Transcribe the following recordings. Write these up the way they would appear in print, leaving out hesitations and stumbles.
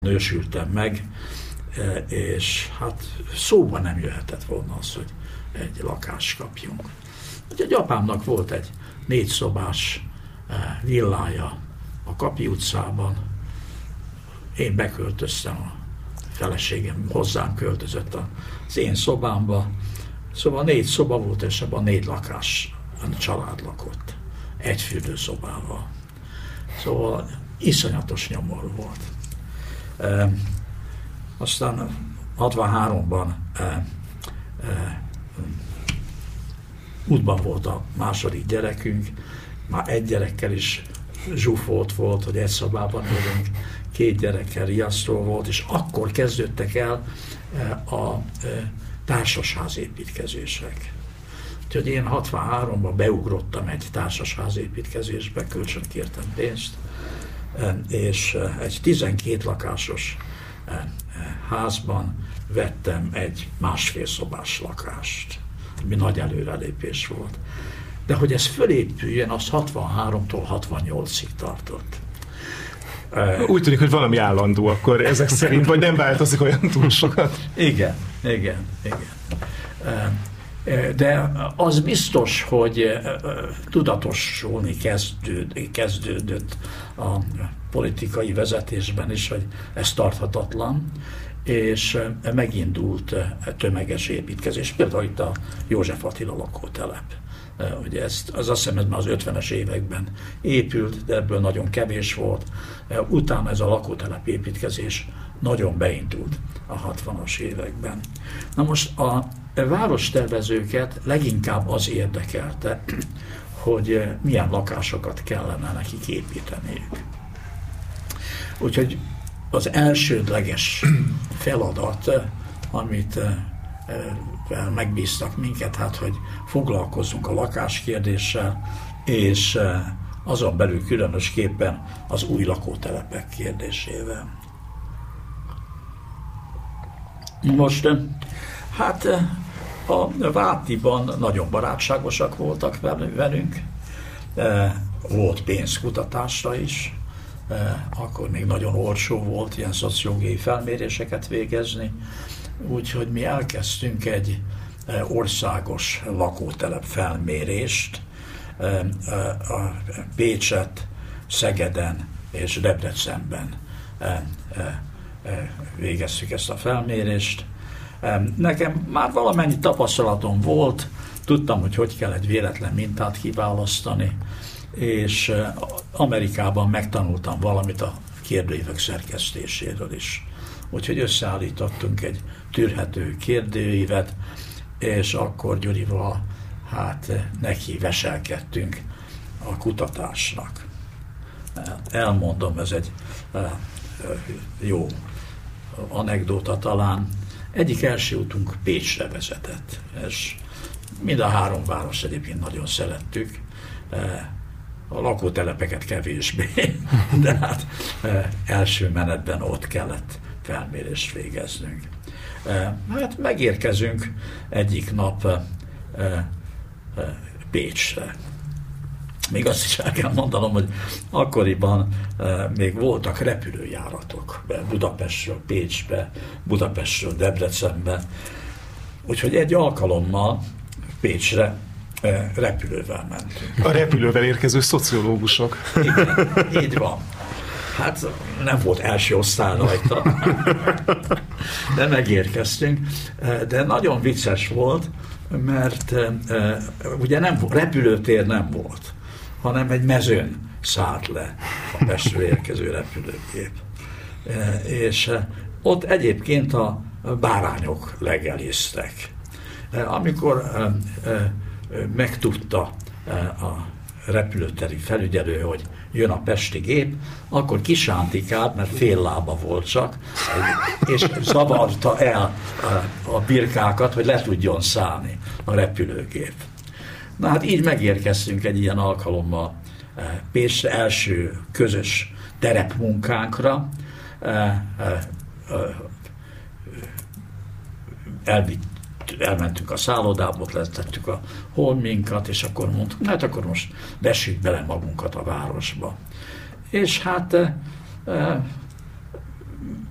nősültem meg, és hát szóba nem jöhetett volna az, hogy egy lakást kapjunk. Úgyhogy apámnak volt egy 4 szobás villája a Kapi utcában. Én beköltöztem, a feleségem hozzám költözött az én szobámba. Szóval 4 szoba volt, és abban 4 lakás a család lakott. Egy fürdőszobával. Szóval iszonyatos nyomor volt. Aztán 63-ban útban volt a második gyerekünk, már egy gyerekkel is zsúfolt volt, hogy egy szobában élünk, 2 gyerekkel riasztó volt, és akkor kezdődtek el a társasházépítkezések. Úgyhogy én 63-ban beugrottam egy társasházépítkezésbe, kölcsön kértem pénzt, és egy 12 lakásos házban vettem egy 1,5 szobás lakást, ami nagy előrelépés volt. De hogy ez fölépüljön, az 63-tól 68-ig tartott. Úgy tűnik, hogy valami állandó akkor ezek szerint, vagy nem változik olyan túl sokat. Igen. De az biztos, hogy tudatosulni kezdődött a politikai vezetésben is, hogy ez tarthatatlan, és megindult tömeges építkezés. Például itt a József Attila lakótelep. Ugye az azt hiszem, ez már az 50-es években épült, de ebből nagyon kevés volt. Utána ez a lakótelep építkezés nagyon beindult a 60-as években. Na most a várostervezőket leginkább az érdekelte, hogy milyen lakásokat kellene nekik építeniük. Úgyhogy az elsődleges feladat, amit megbíztak minket, hát, hogy foglalkozzunk a lakáskérdéssel, és azon belül különösképpen az új lakótelepek kérdésével. Most, hát a Vátiban nagyon barátságosak voltak velünk, volt pénz kutatásra is, akkor még nagyon olcsó volt ilyen szociológiai felméréseket végezni, úgyhogy mi elkezdtünk egy országos lakótelep felmérést a Pécset, Szegeden és Debrecenben végeztük ezt a felmérést. Nekem már valamennyi tapasztalatom volt, tudtam, hogy kell egy véletlen mintát kiválasztani, és Amerikában megtanultam valamit a kérdőívek szerkesztéséről is. Úgyhogy összeállítottunk egy tűrhető kérdőívet, és akkor Gyurival neki veselkedtünk a kutatásnak. Elmondom, ez egy jó anekdóta talán. Egyik első útunk Pécsre vezetett, és mind a 3 város egyébként nagyon szerettük, a lakótelepeket kevésbé, de hát első menetben ott kellett felmérést végeznünk. Hát megérkezünk egyik nap Pécsre. Még azt is el kell mondanom, hogy akkoriban még voltak repülőjáratok Budapestről Pécsbe, Budapestről Debrecenbe. Úgyhogy egy alkalommal Pécsre repülővel mentünk. A repülővel érkező szociológusok. Igen, így van. Hát nem volt első osztály rajta, de megérkeztünk. De nagyon vicces volt, mert ugye repülőtér nem volt, hanem egy mezőn szállt le a Pestről érkező repülőgép. És ott egyébként a bárányok legeliztek. Amikor megtudta a repülőteri felügyelő, hogy jön a pesti gép, akkor kisántikált, mert fél lába volt csak, és zavarta el a birkákat, hogy le tudjon szállni a repülőgép. Na hát így megérkeztünk egy ilyen alkalommal Pécsre, első közös terepmunkánkra. Elmentünk a szállodába, ott letettük a holminkat, és akkor mondtuk, hát akkor most vessük bele magunkat a városba. És hát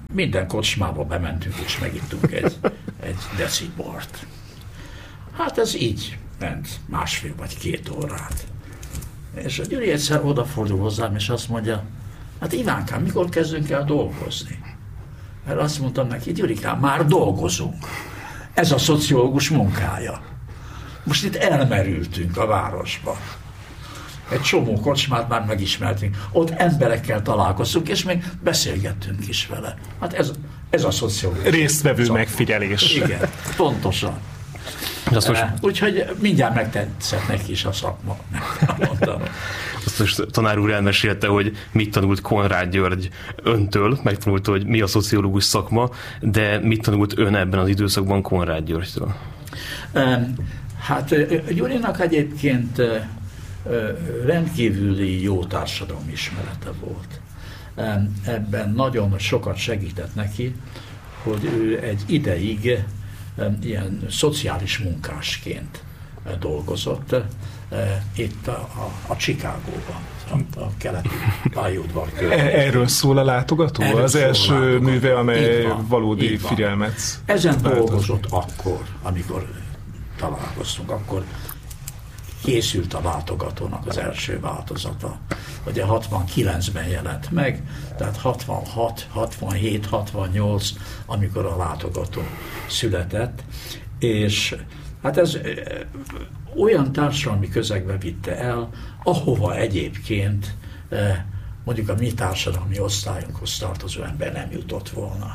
minden kocsmába bementünk, és megittunk egy decibort. Hát ez így ment 1,5 vagy 2 órát. És a Gyuri egyszer odafordul hozzám, és azt mondja, hát Ivánkám, mikor kezdünk el dolgozni? Mert azt mondtam neki, Gyurikám, már dolgozunk. Ez a szociológus munkája. Most itt elmerültünk a városba. Egy csomó kocsmát már megismertünk. Ott emberekkel találkoztunk, és még beszélgettünk is vele. Hát ez a szociológus. Résztvevő megfigyelés. Igen, pontosan. Úgyhogy mindjárt megtetszett neki is a szakma, nem kell mondanom. Azt most tanár úr elmesélte, hogy mit tanult Konrád György öntől, megtanulta, hogy mi a szociológus szakma, de mit tanult ön ebben az időszakban Konrád Györgytől? Hát Gyurinak egyébként rendkívüli jó társadalmi ismerete volt. Ebben nagyon sokat segített neki, hogy ő egy ideig ilyen szociális munkásként dolgozott itt a Chicagóban, a keleti pályaudvar körül. Erről szól a látogató? Erről az első műve, amely valódi figyelmet. Ezen dolgozott akkor, amikor találkoztunk, akkor készült a látogatónak az első változata. Ugye 69-ben jelent meg, tehát 66, 67, 68, amikor a látogató született, és hát ez olyan társadalmi közegbe vitte el, ahova egyébként mondjuk a mi társadalmi osztályunkhoz tartozó ember nem jutott volna.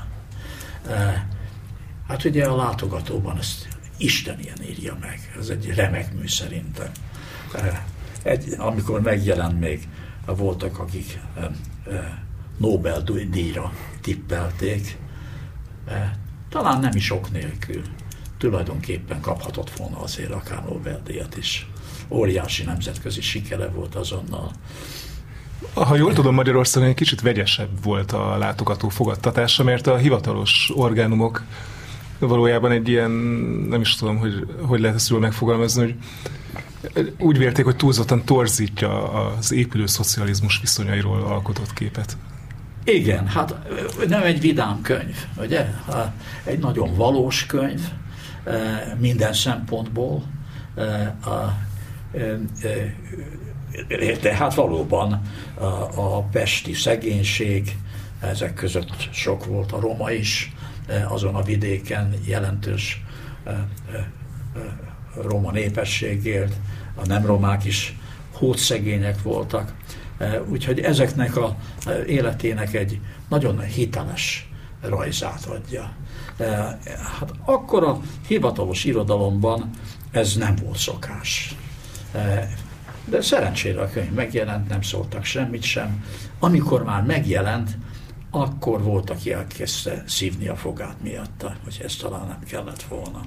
Hát ugye a látogatóban ezt Isten ilyen írja meg, ez egy remek mű szerintem. Amikor megjelent, még voltak, akik Nobel-díjra tippelték, talán nem is ok nélkül. Tulajdonképpen kaphatott volna azért akár Nobel-díjat is. Óriási nemzetközi sikere volt azonnal. Ha jól tudom, Magyarországon egy kicsit vegyesebb volt a látogató fogadtatása, mert a hivatalos orgánumok valójában egy ilyen, nem is tudom, hogy lehet ezt jól megfogalmazni, hogy úgy vélték, hogy túlzottan torzítja az épülő szocializmus viszonyairól alkotott képet. Igen, hát nem egy vidám könyv, ugye? Egy nagyon valós könyv minden szempontból. De hát valóban a pesti szegénység, ezek között sok volt a roma is, azon a vidéken jelentős roma népesség élt, a nem romák is hódszegények voltak, úgyhogy ezeknek az életének egy nagyon hiteles rajzát adja. Hát akkor a hivatalos irodalomban ez nem volt szokás. De szerencsére a könyv megjelent, nem szóltak semmit sem. Amikor már megjelent, akkor volt, aki elkezdte szívni a fogát miatta, hogy ez talán nem kellett volna.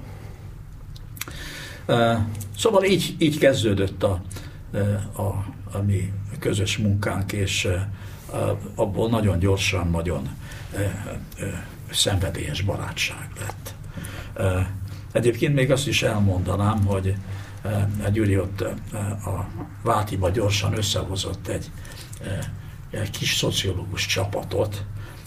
Szóval így kezdődött a mi közös munkánk, és abból nagyon gyorsan, nagyon szenvedélyes barátság lett. Egyébként még azt is elmondanám, hogy Gyuri ott a Vátiba gyorsan összehozott egy kis szociológus csapatot,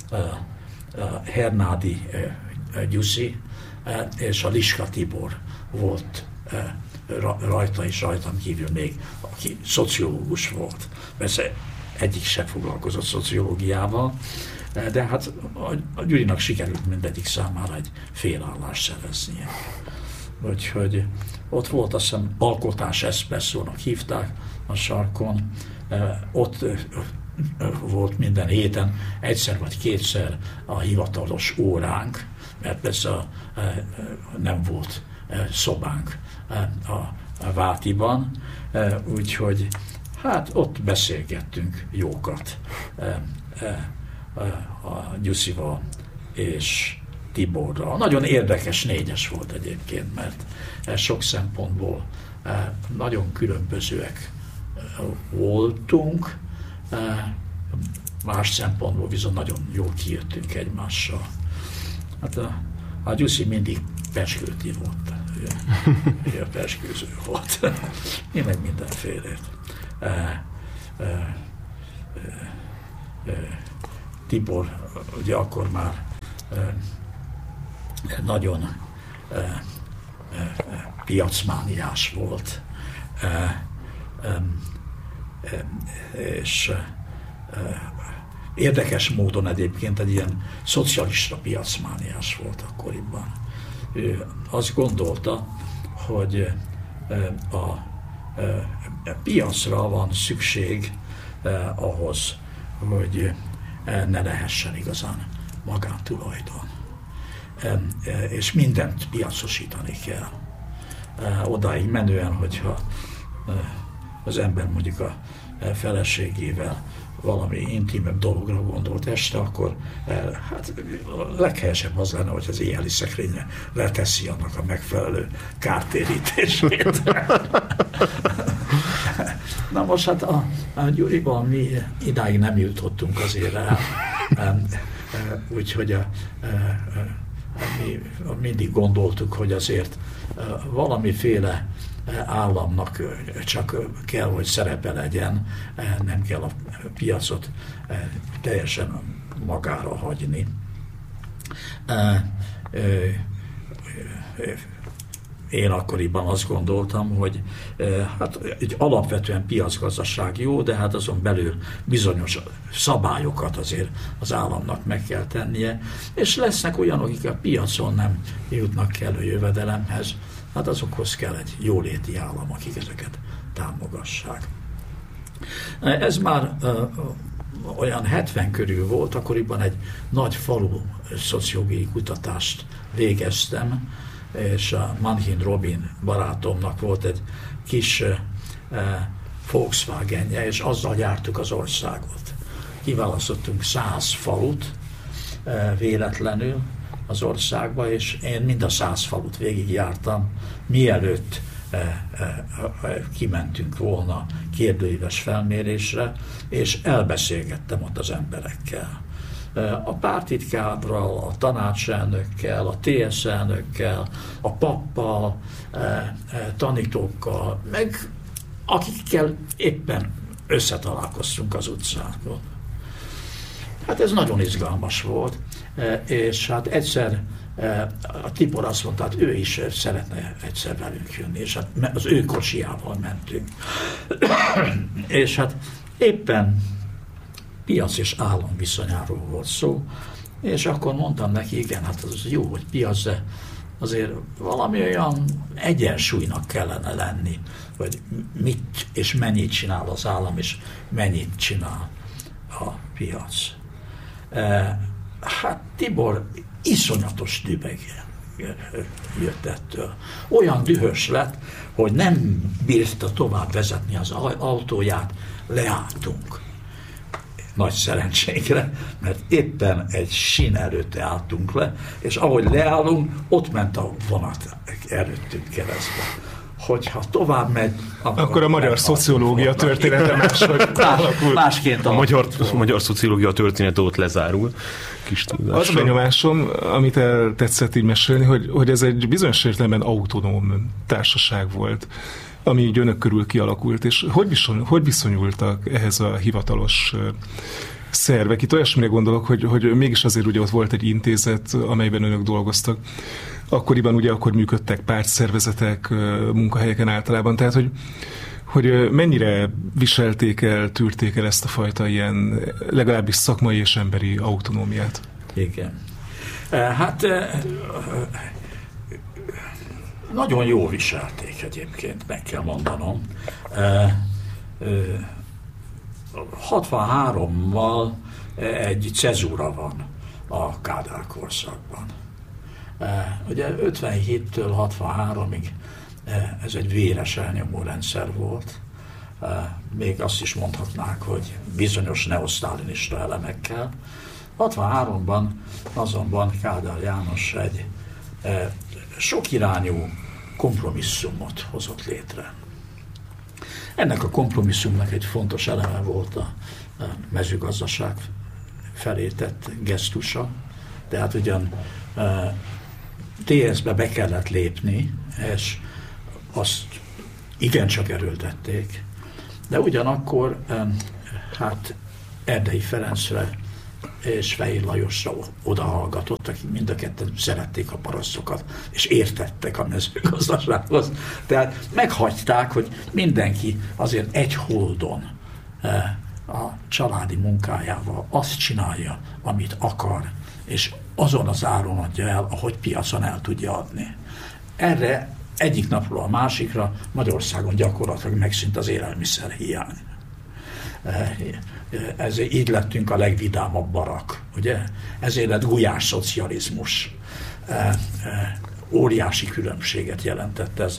Hernádi Gyuszi és a Liska Tibor volt rajta, és rajtam kívül még, aki szociológus volt. Persze egyik sem foglalkozott szociológiával, de hát a Gyurinak sikerült mindegyik számára egy félállást szereznie. Úgyhogy ott volt, azt hiszem, alkotás eszpresszónak hívták a sarkon, ott volt minden héten egyszer vagy kétszer a hivatalos óránk, mert persze nem volt szobánk a Vátiban, úgyhogy hát ott beszélgettünk jókat a Gyuszival és Tiborral. Nagyon érdekes négyes volt egyébként, mert sok szempontból nagyon különbözőek voltunk, más szempontból viszont nagyon jól kijöttünk egymással. Hát a Gyuszi mindig pezsgőti volt, ő pezsgőző volt. Én meg mindenfélét. Tibor ugye akkor már nagyon piacmániás volt, és érdekes módon egyébként egy ilyen szocialista piacmániás volt akkoriban. Ő azt gondolta, hogy a piacra van szükség ahhoz, hogy ne lehessen igazán magántulajdon. És mindent piacosítani kell. Odáig menően, hogyha az ember mondjuk a feleségével valami intimebb dologra gondolt este, akkor hát leghelyesebb az lenne, hogy az éjjeli szekrényre leteszi annak a megfelelő kártérítését. Na most hát a Gyuriban mi idáig nem jutottunk azért el, úgyhogy mi mindig gondoltuk, hogy azért valamiféle államnak csak kell, hogy szerepe legyen, nem kell a piacot teljesen magára hagyni. Én akkoriban azt gondoltam, hogy hát egy alapvetően piacgazdaság jó, de hát azon belül bizonyos szabályokat azért az államnak meg kell tennie, és lesznek olyanok, akik a piacon nem jutnak kellő jövedelemhez, hát azokhoz kell egy jóléti állam, akik ezeket támogassák. Ez már olyan 70 körül volt, akkoriban egy nagy falu szociológiai kutatást végeztem, és a Manhin Robin barátomnak volt egy kis Volkswagenje, és azzal jártuk az országot. Kiválasztottunk 100 falut véletlenül az országba, és én mind a 100 falut végigjártam, mielőtt kimentünk volna kérdőíves felmérésre, és elbeszélgettem ott az emberekkel. A pártitkárral, a tanácselnökkel, a TSZ elnökkel, a pappal, tanítókkal, meg akikkel éppen összetalálkoztunk az utcákon. Hát ez nagyon izgalmas volt, és hát egyszer a Tibor azt mondta, hát ő is szeretne egyszer velünk jönni, és hát az ő kocsijával mentünk. És hát éppen piac és állam viszonyáról volt szó, és akkor mondtam neki, igen, hát az jó, hogy piac, de azért valami olyan egyensúlynak kellene lenni, hogy mit és mennyit csinál az állam, és mennyit csinál a piac. Hát Tibor iszonyatos dübeg jött ettől. Olyan dühös lett, hogy nem bírta tovább vezetni az autóját, leálltunk. Nagy szerencsénkre, mert éppen egy sín előtt álltunk le, és ahogy leállunk, ott ment a vonat előttünk keresztbe. Hogyha tovább megy, akkor a magyar szociológia története máshogy alakul. Másként a magyar szociológia története ott lezárul. Kis az a benyomásom, amit el tetszett így mesélni, hogy ez egy bizonyos értelemben autonóm társaság volt, ami így önök körül kialakult, és hogy viszonyultak ehhez a hivatalos szervek? Itt olyasmire gondolok, hogy mégis azért ugye ott volt egy intézet, amelyben önök dolgoztak. Akkoriban ugye akkor működtek pártszervezetek, munkahelyeken általában, tehát hogy mennyire viselték el, tűrték el ezt a fajta ilyen legalábbis szakmai és emberi autonómiát? Igen. Hát nagyon jól viselték egyébként, meg kell mondanom. 63-mal egy cezúra van a Kádár korszakban. Ugye 57-től 63-ig ez egy véres elnyomó rendszer volt. Még azt is mondhatnák, hogy bizonyos neosztálinista elemekkel. 63-ban azonban Kádár János egy sokirányú kompromisszumot hozott létre. Ennek a kompromisszumnak egy fontos eleme volt a mezőgazdaság felé tett gesztusa, tehát ugyan TSZ-be be kellett lépni, és azt igencsak erőltették, de ugyanakkor hát Erdélyi Ferencre és Fejér Lajosra odahallgatott, akik mind a ketten szerették a parasztokat, és értettek a mezőgazdasághoz. Tehát meghagyták, hogy mindenki azért egy holdon a családi munkájával azt csinálja, amit akar, és azon az áron adja el, ahogy piacon el tudja adni. Erre egyik napról a másikra Magyarországon gyakorlatilag megszűnt az élelmiszer hiány. Ezért így lettünk a legvidámabb barak, ugye? Ezért lett gulyás szocializmus. Óriási különbséget jelentett ez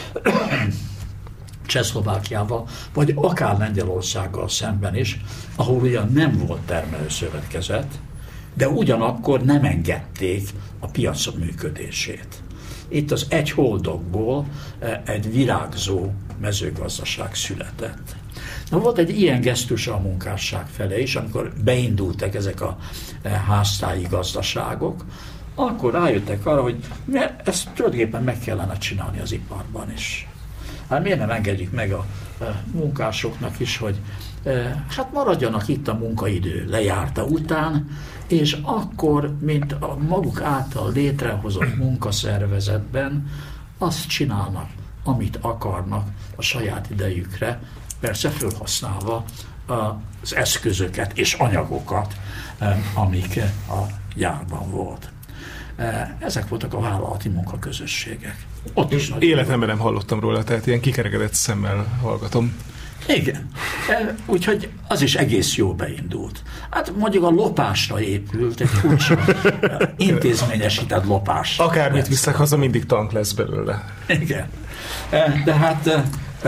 Csehszlovákiával, vagy akár Lengyelországgal szemben is, ahol ugyan nem volt termelőszövetkezet, de ugyanakkor nem engedték a piac működését. Itt az egy holdokból egy virágzó mezőgazdaság született. Na, volt egy ilyen gesztus a munkásság felé is, amikor beindultak ezek a háztáji gazdaságok, akkor rájöttek arra, hogy ezt tulajdonképpen meg kellene csinálni az iparban is. Hát miért nem engedjük meg a munkásoknak is, hogy hát maradjanak itt a munkaidő lejárta után, és akkor, mint a maguk által létrehozott munkaszervezetben, azt csinálnak, amit akarnak a saját idejükre, persze felhasználva az eszközöket és anyagokat, amik a gyárban volt. Ezek voltak a vállalati munkaközösségek. Ott is életemben nem hallottam róla, tehát ilyen kikerekedett szemmel hallgatom. Igen. Úgyhogy az is egész jó beindult. Hát mondjuk a lopásra épült, egy furcsa intézményesített lopás. Akármit viszek haza, mindig tank lesz belőle. Igen. De hát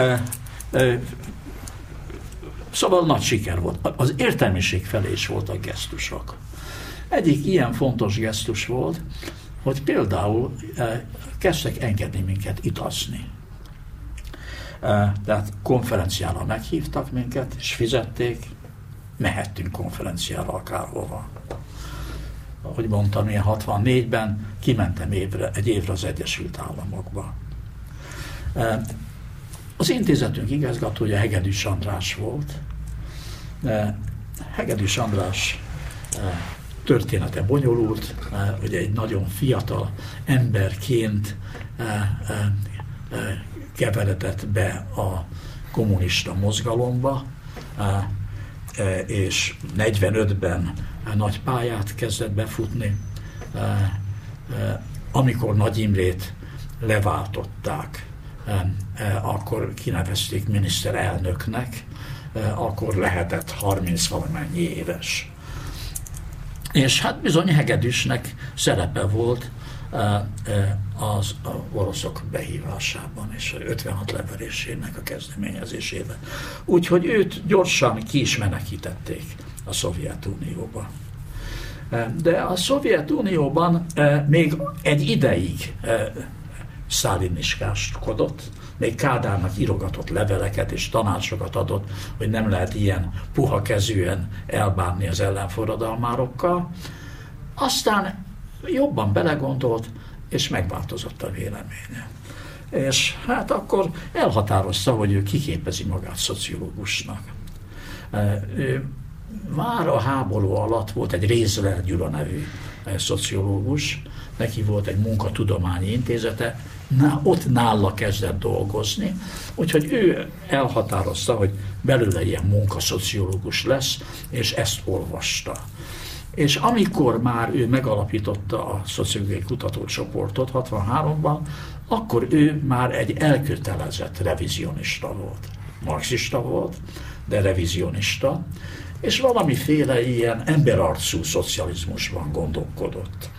szóval nagy siker volt. Az értelmiség felé is voltak gesztusok. Egyik ilyen fontos gesztus volt, hogy például kezdtek engedni minket itazni. Tehát konferenciára meghívtak minket, és fizették, mehettünk konferenciára akárhova. Ahogy mondtam, én 64-ben kimentem egy évre az Egyesült Államokba. Az intézetünk igazgatója Hegedűs András volt. Hegedűs András története bonyolult, hogy egy nagyon fiatal emberként keveredett be a kommunista mozgalomba, és 45-ben nagy pályát kezdett befutni. Amikor Nagy Imrét leváltották, akkor kinevezték miniszterelnöknek, akkor lehetett 30-valamennyi éves. És hát bizony Hegedűsnek szerepe volt az oroszok behívásában és 56 leverésének a kezdeményezésében. Úgyhogy őt gyorsan ki is menekítették a Szovjetunióba. De a Szovjetunióban még egy ideig sztálinistáskodott, még Kádárnak írogatott leveleket és tanácsokat adott, hogy nem lehet ilyen puha kezűen elbánni az ellenforradalmárokkal. Aztán jobban belegondolt, és megváltozott a véleménye. És hát akkor elhatározta, hogy ő kiképezi magát szociológusnak. Már a háború alatt volt egy Rézler Gyula nevű szociológus, neki volt egy munkatudományi intézete, ott nála kezdett dolgozni, úgyhogy ő elhatározta, hogy belőle ilyen munkaszociológus lesz, és ezt olvasta. És amikor már ő megalapította a szociológiai kutatócsoportot 63-ban, akkor ő már egy elkötelezett revizionista volt. Marxista volt, de revizionista, és valamiféle ilyen emberarcú szocializmusban gondolkodott.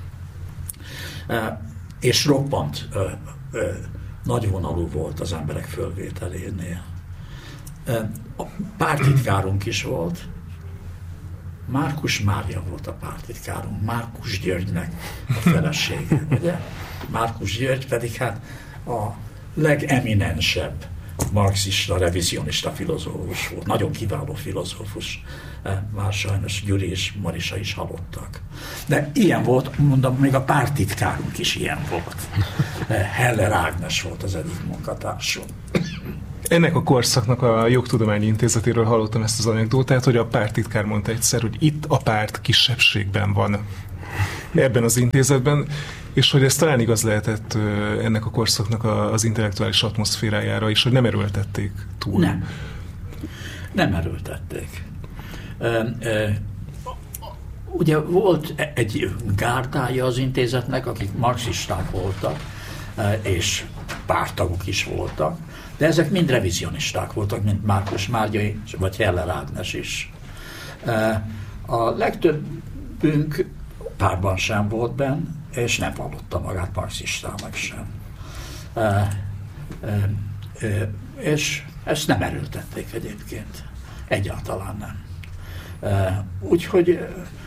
És roppant nagyvonalú volt az emberek fölvételénél. A pártitkárunk is volt, Márkus Mária volt a pártitkárunk, Márkus Györgynek a felesége, ugye? Márkus György pedig hát a legeminensebb marxista, revizionista filozófus volt. Nagyon kiváló filozófus. Már sajnos Gyuri és Marisa is halottak. De ilyen volt, mondom, még a pártitkárunk is ilyen volt. Heller Ágnes volt az egyik munkatársunk. Ennek a korszaknak a Jogtudományi Intézetéről hallottam ezt az anekdótát, hogy a párttitkár mondta egyszer, hogy itt a párt kisebbségben van ebben az intézetben, és hogy ez talán igaz lehetett ennek a korszaknak az intellektuális atmoszférájára is, hogy nem erőltették túl. Nem erőltették. Ugye volt egy gárdája az intézetnek, akik marxisták voltak, és párttagok is voltak, de ezek mind revizionisták voltak, mint Márkus Márgyai, vagy Heller Ágnes is. A legtöbbünk párban sem volt benn, és nem vallotta magát marxistának sem. És ezt nem erőltették egyébként. Egyáltalán nem. Úgyhogy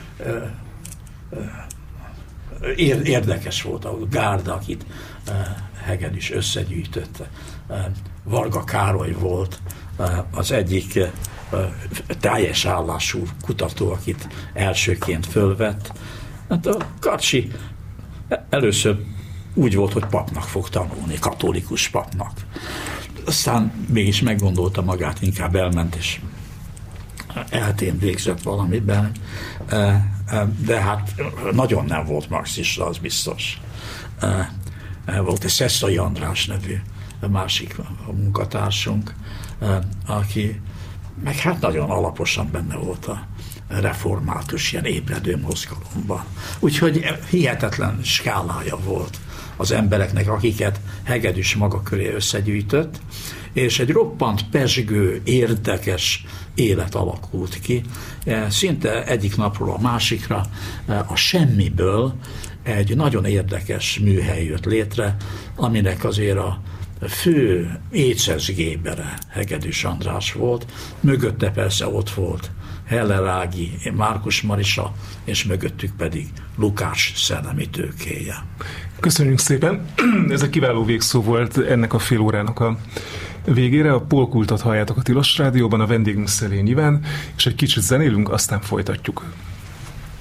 érdekes volt a gárda, akit Hegedűs összegyűjtött. Varga Károly volt az egyik teljes állású kutató, akit elsőként fölvett. Hát a Karcsi először úgy volt, hogy papnak fog tanulni, katolikus papnak. Aztán mégis meggondolta magát, inkább elment, és eltén végzett valamiben, de hát nagyon nem volt marxista, az biztos. Volt egy Szeszai András nevű másik munkatársunk, aki meg hát nagyon alaposan benne volt a református, ilyen ébredő mozgalomban. Úgyhogy hihetetlen skálája volt az embereknek, akiket Hegedűs maga köré összegyűjtött, és egy roppant pezsgő, érdekes élet alakult ki. Szinte egyik napról a másikra a semmiből egy nagyon érdekes műhely jött létre, aminek azért a fő écesgébere Hegedűs András volt, mögötte persze ott volt Heller Ági, Márkus Marisa, és mögöttük pedig Lukács szellemi tőkéje. Köszönjük szépen! Ez egy kiváló végszó volt ennek a fél órának a végére. A Polkultot halljátok a Tilos Rádióban, a vendégünk Szelény Iván, és egy kicsit zenélünk, aztán folytatjuk.